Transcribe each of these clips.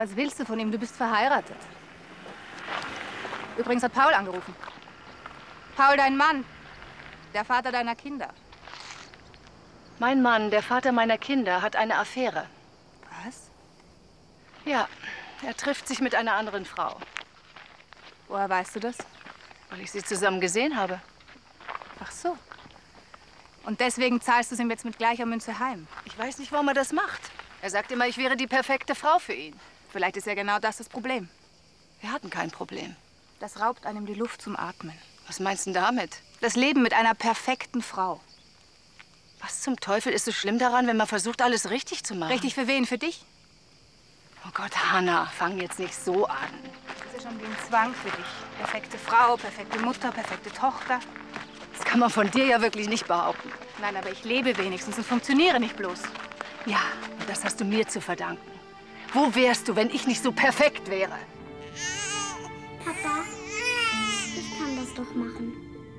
Was willst du von ihm? Du bist verheiratet. Übrigens hat Paul angerufen. Paul, dein Mann. Der Vater deiner Kinder. Mein Mann, der Vater meiner Kinder, hat eine Affäre. Was? Ja, er trifft sich mit einer anderen Frau. Woher weißt du das? Weil ich sie zusammen gesehen habe. Ach so. Und deswegen zahlst du es ihm jetzt mit gleicher Münze heim. Ich weiß nicht, warum er das macht. Er sagt immer, ich wäre die perfekte Frau für ihn. Vielleicht ist ja genau das Problem. Wir hatten kein Problem. Das raubt einem die Luft zum Atmen. Was meinst du damit? Das Leben mit einer perfekten Frau. Was zum Teufel ist so schlimm daran, wenn man versucht, alles richtig zu machen? Richtig für wen? Für dich? Oh Gott, Hannah, fang jetzt nicht so an. Das ist ja schon wie ein Zwang für dich. Perfekte Frau, perfekte Mutter, perfekte Tochter. Das kann man von dir ja wirklich nicht behaupten. Nein, aber ich lebe wenigstens und funktioniere nicht bloß. Ja, und das hast du mir zu verdanken. Wo wärst du, wenn ich nicht so perfekt wäre? Papa, ich kann das doch machen.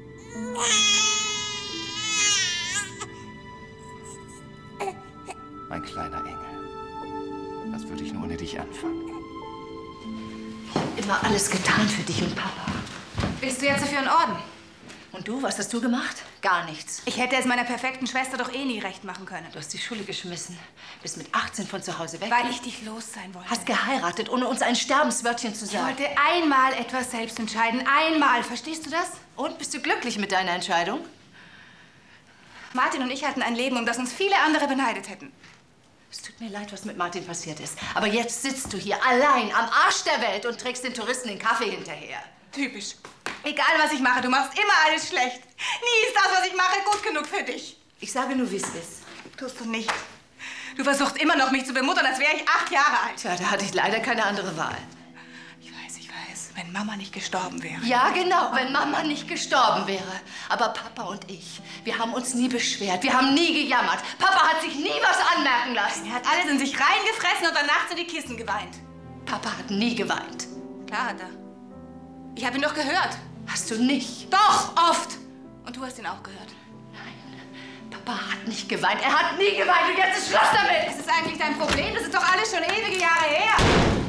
Mein kleiner Engel. Was würde ich nur ohne dich anfangen? Ich habe immer alles getan für dich und Papa. Willst du jetzt dafür einen Orden? Und du, was hast du gemacht? Gar nichts. Ich hätte es meiner perfekten Schwester doch eh nie recht machen können. Du hast die Schule geschmissen. Bist mit 18 von zu Hause weg. Weil ich dich los sein wollte. Hast geheiratet, ohne uns ein Sterbenswörtchen zu Ich sagen. wollte einmal etwas selbst entscheiden. Einmal. Verstehst du das? Und, bist du glücklich mit deiner Entscheidung? Martin und ich hatten ein Leben, um das uns viele andere beneidet hätten. Es tut mir leid, was mit Martin passiert ist. Aber jetzt sitzt du hier allein am Arsch der Welt und trägst den Touristen den Kaffee hinterher. Typisch. Egal, was ich mache, du machst immer alles schlecht. Nie ist das, was ich mache, gut genug für dich. Ich sage nur, wie es ist. Tust du nicht. Du versuchst immer noch, mich zu bemuttern, als wäre ich 8 Jahre alt. Tja, da hatte ich leider keine andere Wahl. Ich weiß. Wenn Mama nicht gestorben wäre. Ja, genau, wenn Mama nicht gestorben wäre. Aber Papa und ich, wir haben uns nie beschwert, wir haben nie gejammert. Papa hat sich nie was anmerken lassen. Er hat alles in sich reingefressen und dann nachts in die Kissen geweint. Papa hat nie geweint. Klar hat er. Ich habe ihn doch gehört. Hast du nicht? Doch, oft. Und du hast ihn auch gehört. Nein, Papa hat nicht geweint. Er hat nie geweint und jetzt ist Schluss damit. Das ist eigentlich dein Problem. Das ist doch alles schon ewige Jahre her.